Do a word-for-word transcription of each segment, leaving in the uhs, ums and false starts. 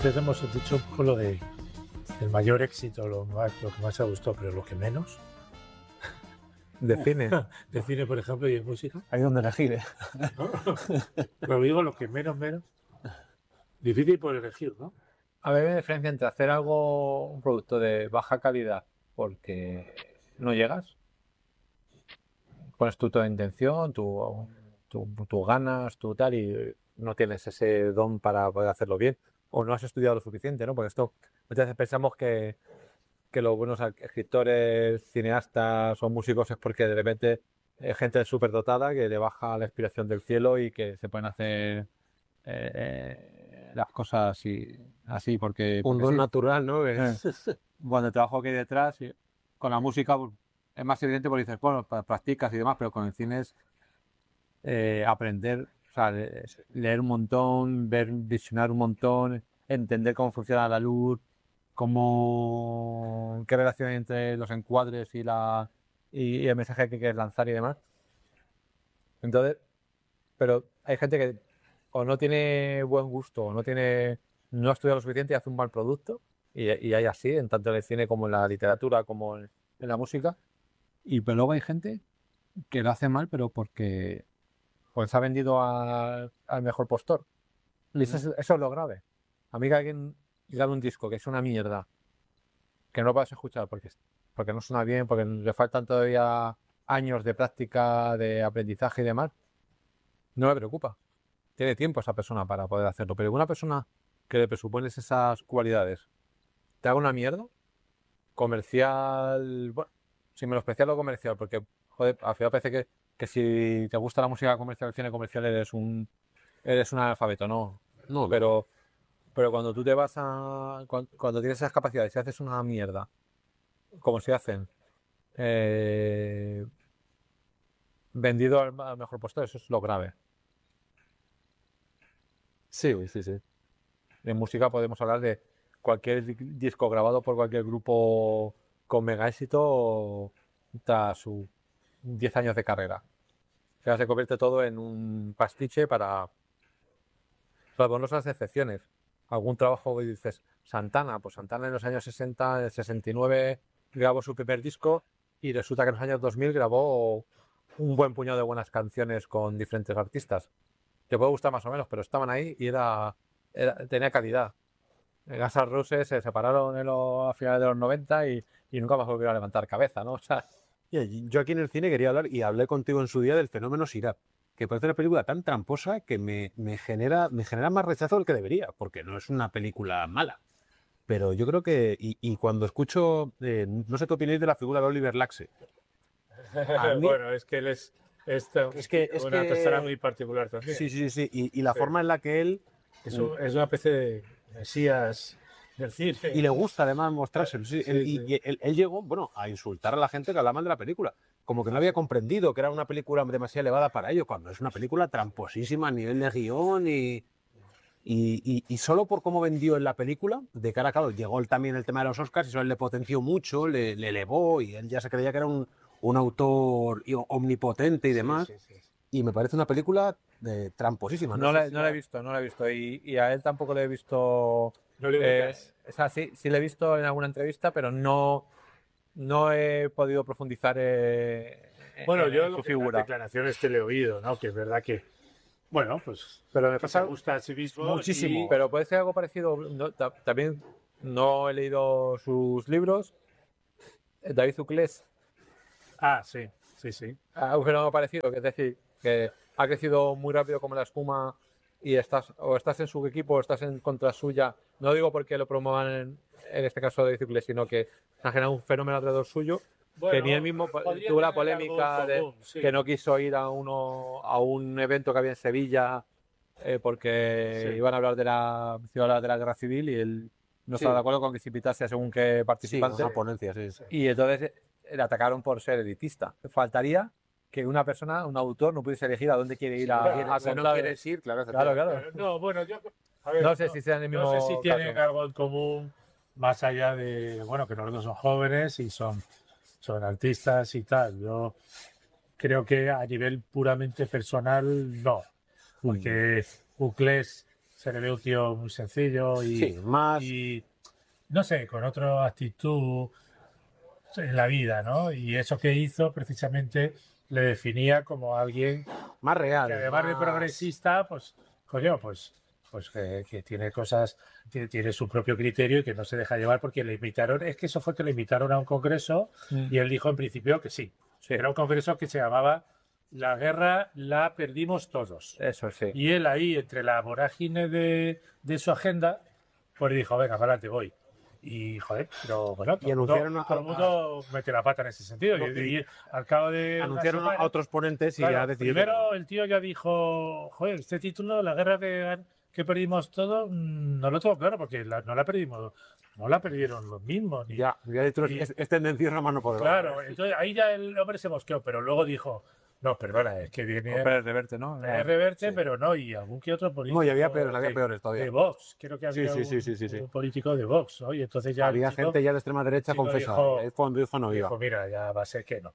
Antes hemos dicho un poco lo de el mayor éxito, lo, más, lo que más ha gustado, pero lo que menos. De cine. De cine, por ejemplo, y de música. Hay donde elegir, ¿eh? ¿No? Pero digo lo que menos, menos. Difícil por elegir, ¿no? A ver, hay diferencia entre hacer algo, un producto de baja calidad porque no llegas, pones tú toda intención, tu, tu, tu ganas, tu tal, y no tienes ese don para poder hacerlo bien, o no has estudiado lo suficiente, ¿no? Porque esto, muchas veces pensamos que, que los buenos escritores, cineastas o músicos es porque de repente es gente súper dotada que le baja la inspiración del cielo y que se pueden hacer eh, eh, las cosas así, así porque... Un porque don sí. natural, ¿no? Eh, Cuando el trabajo que hay detrás, y con la música pues, es más evidente porque dices, bueno, pa- practicas y demás, pero con el cine es eh, aprender, o sea, le- leer un montón, ver, visionar un montón, entender cómo funciona la luz, cómo, qué relación hay entre los encuadres y, la, y, y el mensaje que quieres lanzar y demás. Entonces, pero hay gente que o no tiene buen gusto o no tiene, no ha estudiado lo suficiente y hace un mal producto. Y, y hay así, en tanto en el cine como en la literatura, como en, en la música. Y pero luego hay gente que lo hace mal, pero porque pues ha vendido a- al mejor postor. Y eso, es- eso es lo grave. A mí que alguien grabe un disco que es una mierda, que no lo puedes escuchar porque, porque no suena bien, porque le faltan todavía años de práctica, de aprendizaje y demás, no me preocupa. Tiene tiempo esa persona para poder hacerlo. Pero una persona que le presupones esas cualidades, te haga una mierda, comercial, bueno, sin menospreciar lo comercial, porque joder, al final parece que, que si te gusta la música comercial, el cine comercial, eres un eres un analfabeto, no. No, Pero, pero cuando tú te vas a. Cuando, cuando tienes esas capacidades y haces una mierda, como se hacen, eh, vendido al, al mejor postor, eso es lo grave. sí, sí, sí. En música podemos hablar de cualquier di- disco grabado por cualquier grupo con mega éxito tras sus diez años de carrera. O sea, se convierte todo en un pastiche para, salvo las excepciones. Algún trabajo que dices, Santana, pues Santana en los años sesenta, en el sesenta y nueve grabó su primer disco y resulta que en los años dos mil grabó un buen puñado de buenas canciones con diferentes artistas. Te puede gustar más o menos, pero estaban ahí y era, era- tenía calidad. Guns N' Roses se separaron en los, a finales de los noventa y, y nunca más volvieron a levantar cabeza, ¿no? O sea, Y yo aquí en el cine quería hablar, y hablé contigo en su día, del fenómeno Sirap, que parece una película tan tramposa que me, me genera, me genera más rechazo del que debería, porque no es una película mala. Pero yo creo que, y, y cuando escucho, eh, no sé qué opináis de la figura de Oliver Laxe. A mí- Bueno, es que él es, es Es que- es una que- persona muy particular también. Sí, sí, sí, y, y la Sí. forma en la que él, Es, un- es una especie de mesías del cine. y le gusta además mostrárselo, sí, Sí, él- sí. y, y él, él llegó, bueno, a insultar a la gente que hablaba mal de la película, como que no había comprendido que era una película demasiado elevada para ello, cuando es una película tramposísima a nivel de guión y... Y, y- y solo por cómo vendió en la película, de cara a claro, llegó el- también el tema de los Oscars y eso él le potenció mucho, le, le elevó y él ya se creía que era un, un autor y- omnipotente y demás. Sí, sí, sí. Y me parece una película eh, tramposísima. no, sé la, si no la he visto, no la he visto. Y, y a él tampoco le he visto. No le eh, ubicas. o sea, sí, sí le he visto en alguna entrevista, pero no, no he podido profundizar eh, Bueno, en, yo en lo su que las figura. declaraciones que le he oído, ¿no? Que es verdad que, bueno, pues Pero me que pasa se gusta a sí mismo. muchísimo. y- Pero puede ser algo parecido. no, ta- también no he leído sus libros. Eh, David Uclés Ah, sí, sí, sí. ha un fenómeno parecido, que es decir, que ha crecido muy rápido como la espuma y estás o estás en su equipo o estás en contra suya. No digo porque lo promuevan en, en este caso David Uclés, sino que se ha generado un fenómeno alrededor suyo. Bueno, que ni él mismo po- podría tuvo la tener algo polémica en de común, sí. que no quiso ir a uno a un evento que había en Sevilla eh, porque Sí. iban a hablar de la se iba a hablar de la guerra civil y él no Sí. estaba de acuerdo con que se invitase a según qué Sí, participante una ponencia, sí. y entonces eh, le atacaron por ser elitista. Faltaría que una persona, un autor, no pudiese elegir a dónde quiere ir a, claro, a Si no contar. quieres ir, claro, Claro, claro. Eh, no, bueno, yo. A ver, No sé si sean el no sé mismo si tienen caso. algo en común, más allá de, bueno, que los dos son jóvenes y son, son artistas y tal. Yo creo que a nivel puramente personal, no. Porque Uclés se le ve un tío muy sencillo y, Sí, más. y no sé, con otra actitud en la vida, ¿no? Y eso que hizo precisamente le definía como alguien Más real. que además de más- progresista, pues, coño, pues, pues que, que tiene cosas, tiene, tiene su propio criterio y que no se deja llevar porque le invitaron, es que eso fue que le invitaron a un congreso y él dijo en principio que sí. Sí. Era un congreso que se llamaba La guerra la perdimos todos. Eso sí. Y él ahí, entre la vorágine de, de su agenda, pues dijo, venga, para adelante voy. Y, joder, pero bueno, todo, Y el mundo- anunciaron a- todo el mundo mete la pata en ese sentido. No, y, y y al cabo de unas Anunciaron a semanas- otros ponentes y Claro, ya decidieron. primero el tío ya dijo, joder, este título, la guerra que, que perdimos todos, mm, no lo tengo claro porque la- no la perdimos, no la perdieron los mismos. Ni, Ya, ya he dicho, y- es, es tendencioso a mano poderosa. claro, entonces ahí ya el hombre se mosqueó, pero luego dijo, no, perdona, es que viene Pérez Reverte, ¿no? es Reverte, pero no, y algún que otro político. No, y había peores, había de- peores todavía. De Vox, creo que Sí, había sí, un, sí, sí, sí, sí. un político de Vox, ¿no? Y entonces ya el Había chico gente ya de extrema derecha chico confesada. dijo- Es cuando dijo no iba. dijo, mira, ya va a ser que no.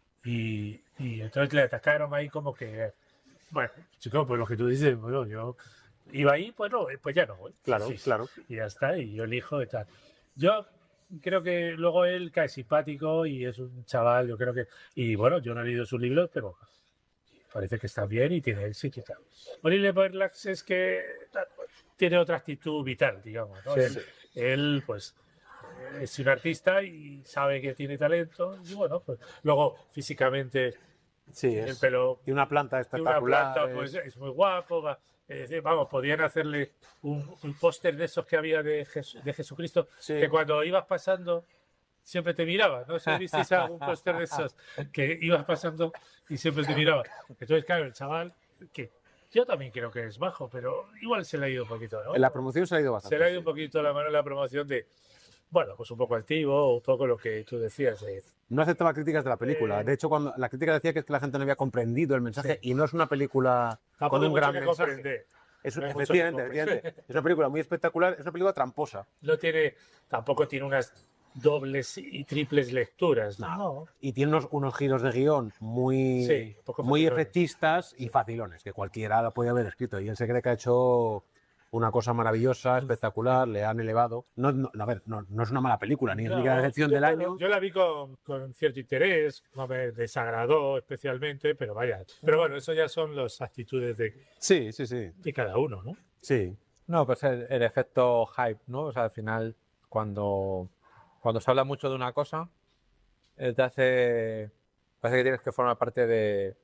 Y, y entonces le atacaron ahí como que, bueno, chico, pues lo que tú dices, bueno, yo iba ahí, pues no, pues ya no voy. Claro, Sí, claro. Y ya está, y yo elijo y tal. Yo creo que luego él cae simpático y es un chaval, yo creo que, y bueno, yo no he leído sus libros, pero parece que está bien y tiene éxito y tal. Oliver Berlax es que tal, tiene otra actitud vital, digamos, ¿no? Sí, él, sí. él, pues, es un artista y sabe que tiene talento y bueno, pues luego físicamente Sí, el es. pelo Y una planta de una espectacular. planta es- pues es muy guapo, va, es decir, vamos, podían hacerle un, un póster de esos que había de, Jes- de Jesucristo Sí. que cuando ibas pasando siempre te miraba, no sé si visteis algún póster de esos que ibas pasando y siempre te miraba. Entonces, claro, el chaval, que yo también creo que es bajo, pero igual se le ha ido un poquito, ¿no? En la promoción se ha ido bastante. Se le ha ido sí. un poquito la mano en la promoción de, bueno, pues un poco activo, un poco lo que tú decías. de- No aceptaba críticas de la película. Eh, De hecho, cuando la crítica decía que es que la gente no había comprendido el mensaje Sí. y no es una película Tampoco con hay un mucho gran que mensaje. comprender. Es, No hay mucho que efectivamente, comprender. efectivamente. Es una película muy espectacular, es una película tramposa. No tiene, tampoco tiene unas dobles y triples lecturas, ¿no? Y tiene unos, unos giros de guión muy, Sí, poco muy facilones. efectistas y facilones, que cualquiera lo podía haber escrito. Y él se cree que ha hecho una cosa maravillosa, espectacular, le han elevado. No, no, a ver, no, no es una mala película, ni es ni la No, decepción yo, del bueno, año. yo la vi con, con cierto interés, no me desagradó especialmente, pero vaya. Pero bueno, eso ya son las actitudes de, Sí, sí, sí. de cada uno, ¿no? Sí. No, pues el, el efecto hype, ¿no? O sea, al final, cuando, cuando se habla mucho de una cosa, eh, te hace. Parece que tienes que formar parte de,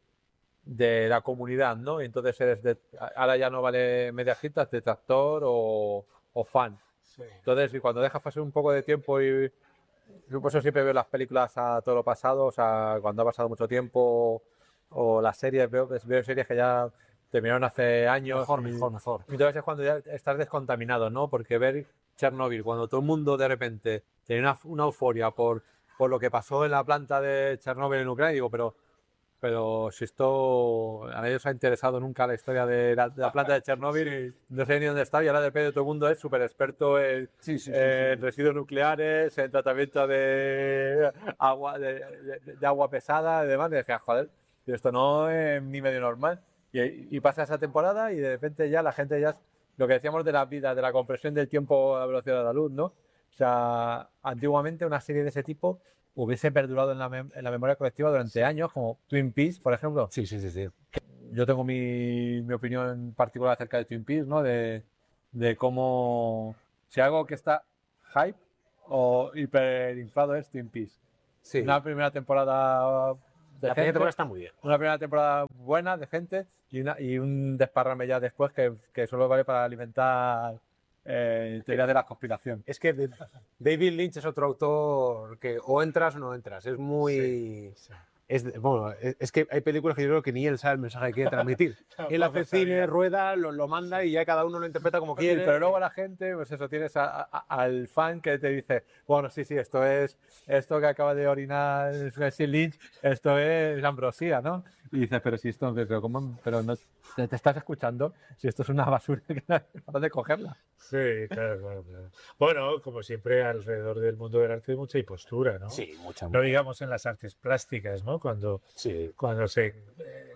de la comunidad, ¿no? Y entonces eres de. Ahora ya no vale mediajitas, detractor o, o fan. Sí. Entonces, y cuando dejas pasar un poco de tiempo y. Yo por eso siempre veo las películas a todo lo pasado, o sea, cuando ha pasado mucho tiempo, o las series, veo, veo series que ya terminaron hace años. Mejor, y- mejor, mejor. entonces es cuando ya estás descontaminado, ¿no? Porque ver Chernobyl, cuando todo el mundo de repente tenía una, una euforia por, por lo que pasó en la planta de Chernobyl en Ucrania, digo, pero, pero si esto a nadie os ha interesado nunca la historia de la, de la planta de Chernobyl, no sé ni dónde está, y ahora de repente todo el mundo es súper experto en, Sí, sí, sí, en residuos nucleares, en tratamiento de agua, de, de- de agua pesada y demás. Y decía, joder, esto no es ni medio normal. Y, y pasa esa temporada y de repente ya la gente ya es lo que decíamos de la vida, de la compresión del tiempo a la velocidad de la luz, ¿no? O sea, antiguamente una serie de ese tipo hubiese perdurado en la, mem- en la memoria colectiva durante años, como Twin Peaks, por ejemplo. Sí, sí, sí, sí. Yo tengo mi, mi opinión particular acerca de Twin Peaks, ¿no? De, de cómo, si algo que está hype o hiperinflado es Twin Peaks. Sí. Una primera temporada de La primera gente, temporada está muy bien. una primera temporada buena de gente y, una, y un desparrame ya después que, que solo vale para alimentar eh, teorías de la conspiración. Es que de- David Lynch es otro autor que o entras o no entras. Es muy. Sí. Es, de- bueno, es, es que hay películas que yo creo que ni él sabe el mensaje que quiere transmitir. Él hace Tampoco cine, sabía. rueda, lo, lo manda y ya cada uno lo interpreta como Sí, quiere. pero luego la gente, pues eso, tienes a- a- al fan que te dice, bueno, sí, sí, esto es, esto que acaba de orinar Steve Lynch, esto es ambrosía, ¿no? Y dices, pero si esto, pero, ¿cómo? pero no te, te estás escuchando, si esto es una basura que no es capaz de cogerla. Sí, claro, claro, claro. Bueno, como siempre, alrededor del mundo del arte hay mucha impostura, ¿no? Sí, mucha. No digamos en las artes plásticas, ¿no? Cuando, Sí. cuando se eh,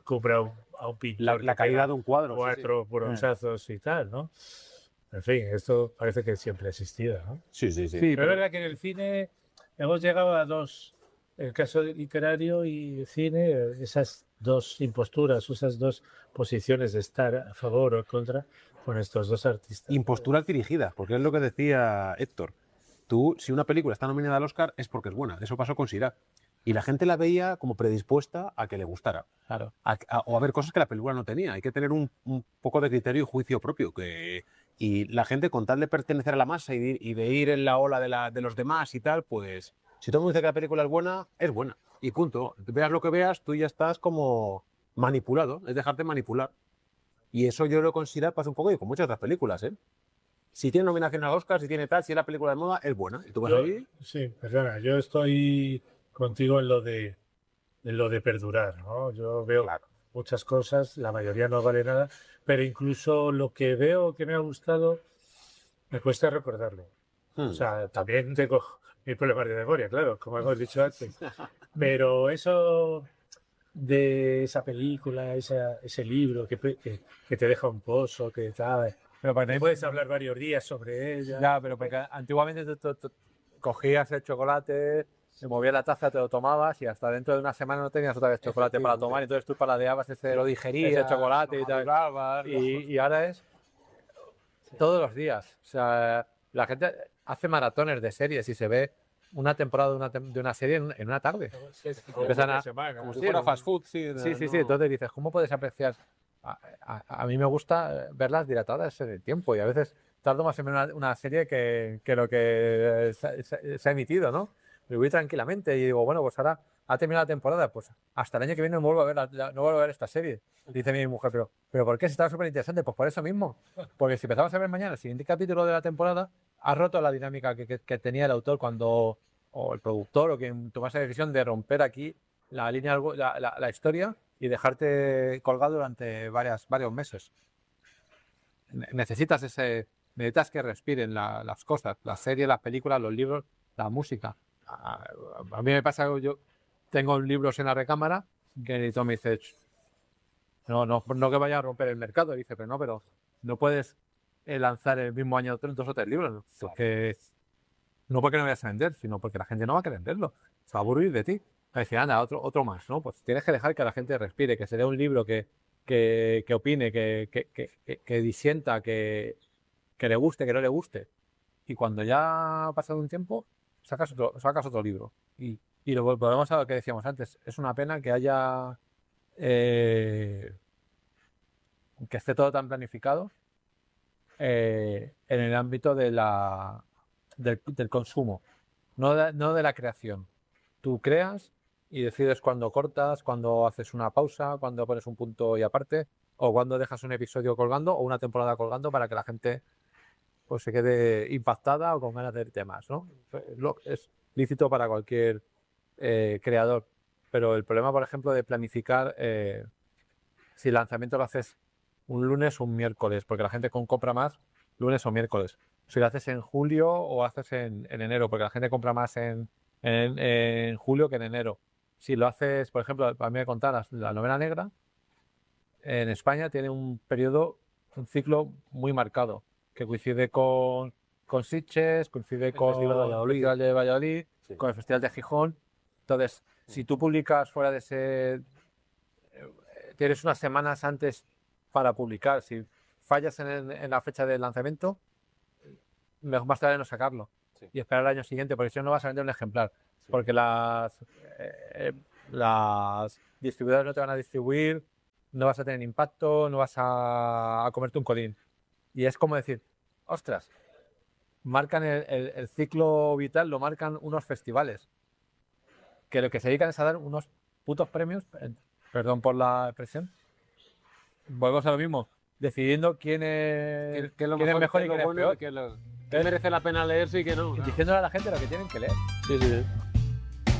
cumple a un, a un pintor. La, que la caída pega de un cuadro. sí, cuatro bronzazos y tal, ¿no? En fin, esto parece que siempre ha existido, ¿no? Sí, sí, sí. Sí, Pero es verdad que en el cine hemos llegado a dos, en el caso de literario y cine, esas dos imposturas, esas dos posiciones de estar a favor o en contra con estos dos artistas. Imposturas dirigidas, porque es lo que decía Héctor. Tú, si una película está nominada al Oscar, es porque es buena. Eso pasó con Sirá. Y la gente la veía como predispuesta a que le gustara. claro. A- a- o a ver cosas que la película no tenía. Hay que tener un, un poco de criterio y juicio propio. Que, y la gente, con tal de pertenecer a la masa y de, y de ir en la ola de, la, de los demás y tal, pues si todo el mundo dice que la película es buena, es buena. Y punto. Veas lo que veas, tú ya estás como manipulado. Es dejarte manipular. Y eso yo lo considero, pasa un poco y con muchas otras películas, ¿eh? Si tiene nominación al Oscar, si tiene tal, si es la película de moda, es buena. Y tú vas Yo- ahí. sí, perdona, yo estoy contigo en lo de, en lo de perdurar, ¿no? Yo veo Claro. muchas cosas, la mayoría no vale nada, pero incluso lo que veo que me ha gustado, me cuesta recordarlo. Hmm. O sea, también tengo mis problemas de memoria, claro, como hemos dicho antes. Pero eso de esa película, esa- ese libro que, pe- que, que te deja un pozo, que tal, Pero para que que puedes hablar varios días sobre ella. Ya, pero porque antiguamente tú, tú- tú cogías el chocolate, te movías la taza, te lo tomabas y hasta dentro de una semana no tenías otra vez chocolate para tomar, entonces tú paladeabas ese, Lo digerías, ese chocolate y lo tal. madurabas, Y, y ahora es todos los días. O sea, la gente hace maratones de series y se ve una temporada de una, tem- de una serie en, en una tarde. Empiezan a- Como si Sí, fuera ¿no? fast food, sí. Sí, sí, no- sí. Entonces dices, ¿cómo puedes apreciar? A, a- a mí me gusta verlas dilatadas en el tiempo y a veces tardo más en ver una, una serie que, que lo que se, se- se ha emitido, ¿no? Me voy tranquilamente y digo, bueno, pues ahora ha terminado la temporada, pues hasta el año que viene no vuelvo a ver, la- la- no vuelvo a ver esta serie. Dice mi mujer, pero, ¿pero por qué? Si estaba súper interesante, pues por eso mismo. Porque si empezamos a ver mañana el siguiente capítulo de la temporada, ha roto la dinámica que, que- que tenía el autor cuando, o el productor, o quien tomase la decisión de romper aquí la línea, la, la- la historia y dejarte colgado durante varias, varios meses. Ne- Necesitas ese, necesitas que respiren la- las cosas, las series, las películas, los libros, la música. A, a mí me pasa que yo tengo libros en la recámara que el editor me dice, "Ch, no, no, no que vaya a romper el mercado", dice, pero no, pero no puedes eh, lanzar el mismo año tres- dos o tres libros, ¿no? Porque no porque no vayas a vender, sino porque la gente no va a querer venderlo, se va a aburrir de ti. Va a decir, anda, otro, otro más, ¿no? Pues tienes que dejar que la gente respire, que se lea un libro, que, que, que opine, que, que, que, que- que disienta, que, que le guste, que no le guste. Y cuando ya ha pasado un tiempo, sacas otro, sacas otro libro. Y, y lo volvemos a lo que decíamos antes. Es una pena que haya eh, que esté todo tan planificado eh, en el ámbito de la, del, del consumo, no de, no de la creación. Tú creas y decides cuándo cortas, cuándo haces una pausa, cuándo pones un punto y aparte, o cuándo dejas un episodio colgando o una temporada colgando para que la gente pues se quede impactada o con ganas de temas, ¿no? Lo- Es lícito para cualquier eh, creador, pero el problema, por ejemplo, de planificar eh, si el lanzamiento lo haces un lunes o un miércoles, porque la gente con- compra más lunes o miércoles. Si lo haces en julio o haces en, en enero, porque la gente compra más en, en, en julio que en enero. Si lo haces, por ejemplo, a mí me contaron la, la novela negra, en España tiene un periodo, un ciclo muy marcado, que coincide con, con Sitges, coincide con Festival de el Valladolid. Festival de Valladolid, Sí. con el Festival de Gijón. Entonces, si tú publicas fuera de ese... eh, Tienes unas semanas antes para publicar. Si fallas en, en la fecha del lanzamiento, mejor más tarde no sacarlo. Sí. Y esperar al año siguiente, porque si no, no vas a vender un ejemplar. Porque las, eh, eh, las distribuidoras no te van a distribuir, no vas a tener impacto, no vas a, a comerte un colín. Y es como decir, ostras, marcan el, el- el ciclo vital, lo marcan unos festivales, que lo que se dedican es a dar unos putos premios, eh, perdón por la expresión, volvemos a lo mismo, decidiendo quién es, Que, que lo quién es mejor y que quién lo es bueno peor, y que, lo- que merece la pena leerse y que no. claro. diciéndole a la gente lo que tienen que leer. Sí, sí, sí.